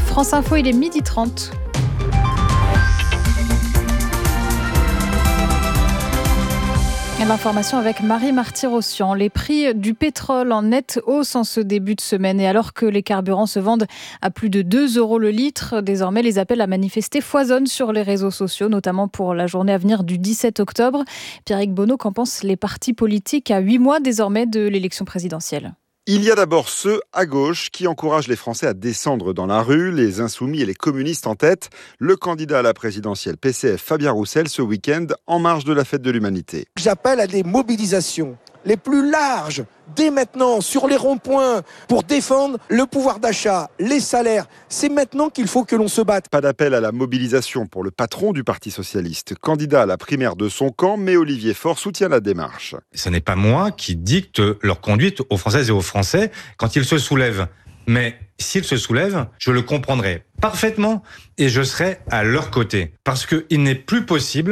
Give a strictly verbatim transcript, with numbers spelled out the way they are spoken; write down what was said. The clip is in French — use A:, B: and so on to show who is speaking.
A: France Info, il est midi trente. L'information avec Marie Marty-Rossian. Les prix du pétrole en nette hausse en ce début de semaine. Et alors que les carburants se vendent à plus de deux euros le litre, désormais les appels à manifester foisonnent sur les réseaux sociaux, notamment pour la journée à venir du dix-sept octobre. Pierrick Bonneau, qu'en pensent les partis politiques à huit mois désormais de l'élection présidentielle ?
B: Il y a d'abord ceux à gauche qui encouragent les Français à descendre dans la rue, les insoumis et les communistes en tête. Le candidat à la présidentielle P C F, Fabien Roussel, ce week-end, en marge de la fête de l'humanité.
C: J'appelle à des mobilisations les plus larges, dès maintenant, sur les ronds-points, pour défendre le pouvoir d'achat, les salaires. C'est maintenant qu'il faut que l'on se batte.
B: Pas d'appel à la mobilisation pour le patron du Parti socialiste, candidat à la primaire de son camp, mais Olivier Faure soutient la démarche.
D: Ce n'est pas moi qui dicte leur conduite aux Françaises et aux Français quand ils se soulèvent. Mais s'ils se soulèvent, je le comprendrai parfaitement et je serai à leur côté. Parce qu'il n'est plus possible